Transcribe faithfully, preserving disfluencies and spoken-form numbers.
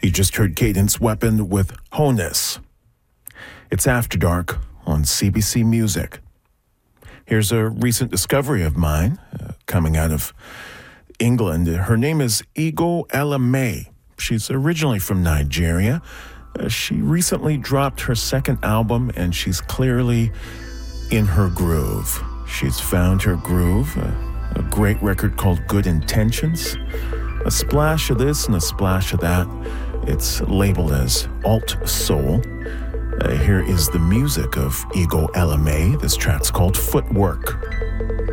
You just heard Cadence Weapon with Honus. It's After Dark on C B C Music. Here's a recent discovery of mine, uh, coming out of England. Her name is Ego Elamay. She's originally from Nigeria. Uh, she recently dropped her second album, and she's clearly in her groove. She's found her groove, uh, a great record called Good Intentions. A splash of this and a splash of that. It's labeled as alt soul. Uh, here is the music of Ego Elamay. This track's called Footwork.